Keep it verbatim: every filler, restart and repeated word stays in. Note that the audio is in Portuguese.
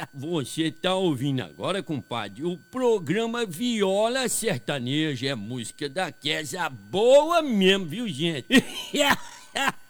Você tá ouvindo agora, compadre, o programa Viola Sertaneja. É música da Kézia boa mesmo, viu, gente?